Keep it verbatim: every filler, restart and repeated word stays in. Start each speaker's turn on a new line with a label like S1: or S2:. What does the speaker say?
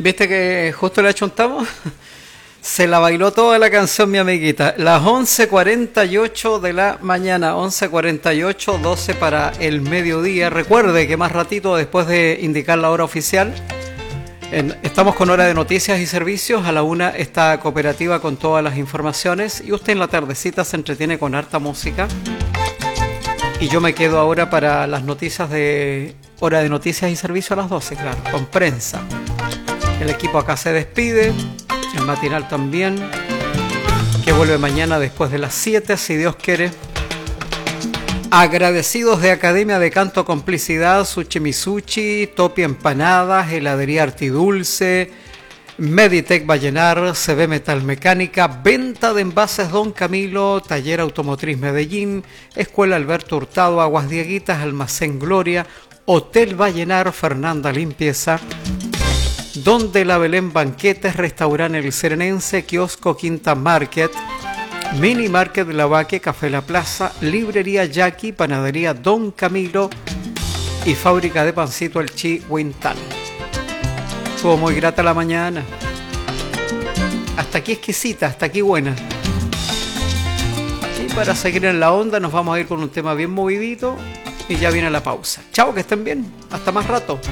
S1: ¿Viste que justo le achuntamos? Se la bailó toda la canción, mi amiguita. Las once cuarenta y ocho de la mañana, once cuarenta y ocho, doce para el mediodía. Recuerde que más ratito, después de indicar la hora oficial, en, estamos con hora de noticias y servicios. A la una está Cooperativa con todas las informaciones. Y usted en la tardecita se entretiene con harta música. Y yo me quedo ahora para las noticias de hora de noticias y servicios a las doce, claro, con prensa. El equipo acá se despide, el matinal también, que vuelve mañana después de las siete, si Dios quiere. Agradecidos de Academia de Canto Complicidad, Sushi Misuchi, Topi Empanadas, Heladería Artidulce, Meditec Vallenar, C B Metal Mecánica, Venta de Envases Don Camilo, Taller Automotriz Medellín, Escuela Alberto Hurtado, Aguas Dieguitas, Almacén Gloria, Hotel Vallenar, Fernanda Limpieza, Donde la Belén Banquetes, Restaurante El Serenense, Kiosco Quinta Market, Mini Market La Vaque, Café La Plaza, Librería Jackie, Panadería Don Camilo y Fábrica de Pancito El Chi Huintal. Estuvo muy grata la mañana. Hasta aquí exquisita, hasta aquí buena. Y para seguir en la onda nos vamos a ir con un tema bien movidito y ya viene la pausa. Chao, que estén bien. Hasta más rato.